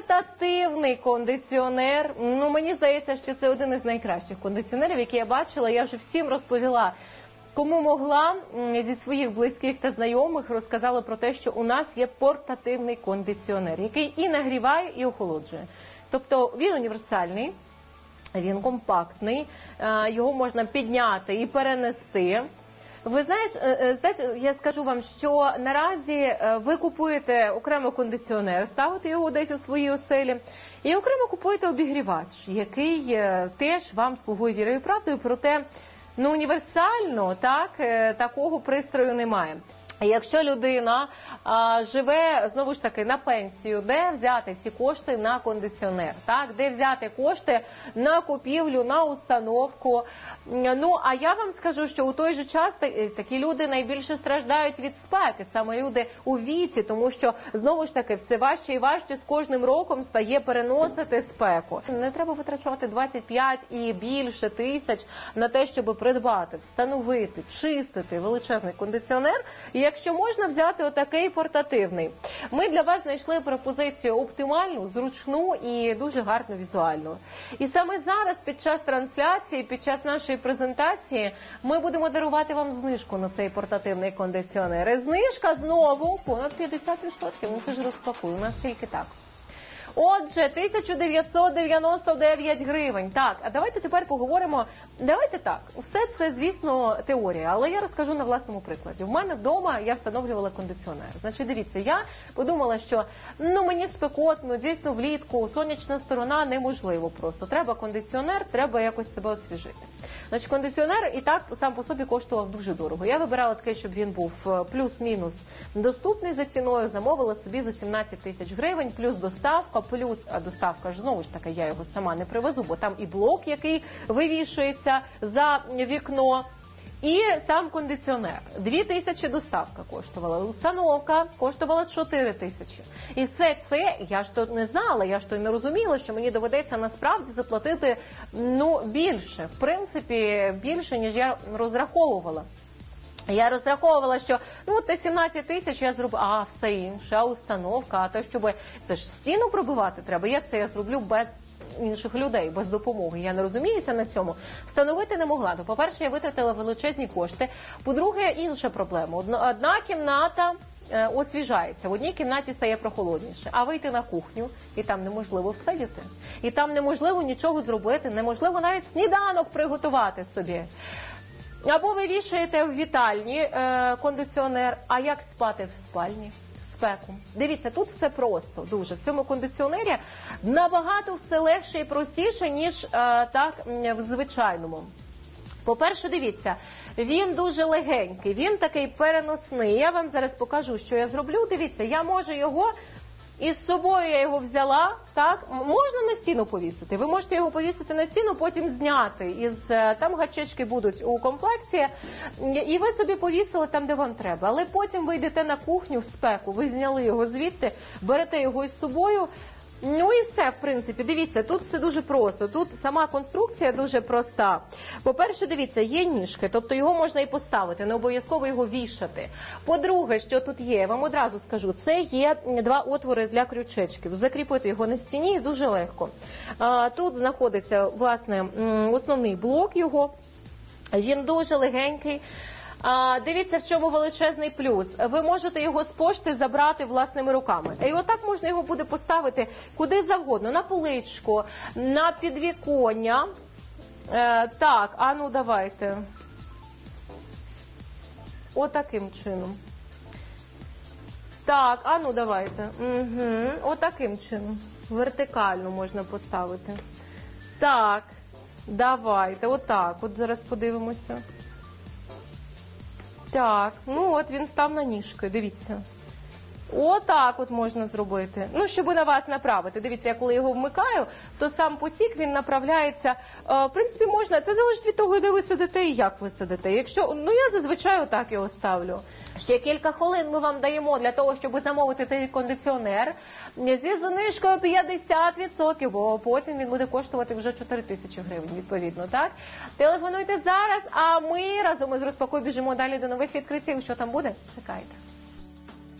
портативний кондиціонер. Ну, мені здається, що це один із найкращих кондиціонерів, які я бачила. Я вже всім розповіла. Кому могла, зі своїх близьких та знайомих розказала про те, що у нас є портативний кондиціонер, який і нагріває, і охолоджує. Тобто він універсальний, він компактний, його можна підняти і перенести. Ви знаєте, я скажу вам, що наразі ви купуєте окремо кондиціонер, ставите його десь у своїй оселі, і окремо купуєте обігрівач, який теж вам слугує вірою і правдою, проте ну, універсально такого пристрою немає. Якщо людина живе, знову ж таки, на пенсію, де взяти ці кошти на кондиціонер, так? Де взяти кошти на купівлю, на установку. Ну, а я вам скажу, що у той же час такі люди найбільше страждають від спеки, саме люди у віці, тому що, знову ж таки, все важче і важче з кожним роком стає переносити спеку. Не треба витрачати 25 і більше тисяч на те, щоб придбати, встановити, чистити величезний кондиціонер. Якщо можна взяти отакий портативний. Ми для вас знайшли пропозицію оптимальну, зручну і дуже гарну візуальну. І саме зараз, під час трансляції, під час нашої презентації, ми будемо дарувати вам знижку на цей портативний кондиціонер. І знижка знову понад 50%. Ну, це ж розпакуй, у нас тільки так. Отже, 1999 гривень. Так, а давайте тепер поговоримо. Давайте так, все це, звісно, теорія, але я розкажу на власному прикладі. У мене вдома я встановлювала кондиціонер. Значить, дивіться, я подумала, що мені спекотно, дійсно влітку, сонячна сторона неможливо просто. Треба кондиціонер, треба якось себе освіжити. Значить, кондиціонер і так сам по собі коштував дуже дорого. Я вибирала такий, щоб він був плюс-мінус доступний за ціною, замовила собі за 17 тисяч гривень, плюс доставка, а доставка ж, знову ж таки, я його сама не привезу, бо там і блок, який вивішується за вікно, і сам кондиціонер. 2 тисячі доставка коштувала, установка коштувала 4 тисячі. І все це, я ж то не знала, я ж то не розуміла, що мені доведеться насправді заплатити, більше, в принципі, більше, ніж я розраховувала. Я розраховувала, що те 17 тисяч я зроблю, а все інше, а установка, а то, щоб це ж стіну пробивати треба, як це я зроблю без інших людей, без допомоги. Я не розуміюся на цьому. Встановити не могла. То, по-перше, я витратила величезні кошти. По-друге, інша проблема. Одна кімната освіжається, в одній кімнаті стає прохолодніше, а вийти на кухню, і там неможливо всидіти. І там неможливо нічого зробити, неможливо навіть сніданок приготувати собі. Або ви вішаєте в вітальні кондиціонер, а як спати в спальні? Спеку. Дивіться, тут все просто, дуже. В цьому кондиціонері набагато все легше і простіше, ніж в звичайному. По-перше, дивіться, він дуже легенький, він такий переносний. Я вам зараз покажу, що я зроблю. Дивіться, я можу його... І з собою я його взяла, так, можна на стіну повісити. Ви можете його повісити на стіну, потім зняти. Там гачечки будуть у комплекті, і ви собі повісили там, де вам треба. Але потім ви йдете на кухню в спеку, ви зняли його звідти, берете його із собою. Ну і все, в принципі, дивіться, тут все дуже просто, тут сама конструкція дуже проста. По-перше, дивіться, є ніжки, тобто його можна і поставити, не обов'язково його вішати. По-друге, що тут є, я вам одразу скажу, це є 2 отвори для крючечків, закріпити його на стіні дуже легко. Тут знаходиться, власне, основний блок його, він дуже легенький. Дивіться, в чому величезний плюс. Ви можете його з пошти забрати власними руками. І отак можна його буде поставити куди завгодно. На поличку, на підвіконня. Так, давайте. Отаким чином. Так, давайте. Отаким чином. Вертикально можна поставити. Так, давайте. Отак. От зараз подивимося. Так, от він став на ніжки, дивіться. Отак от можна зробити. Щоб на вас направити. Дивіться, я коли його вмикаю, то сам потік, він направляється. В принципі, можна, це залежить від того, де ви сидите і як ви сидите. Якщо, я зазвичай отак його ставлю. Ще кілька хвилин ми вам даємо для того, щоб замовити цей кондиціонер зі знижкою 50%, бо потім він буде коштувати вже 4 тисячі гривень, відповідно, так? Телефонуйте зараз, а ми разом із розпакою біжимо далі до нових відкриттів. Що там буде? Чекайте.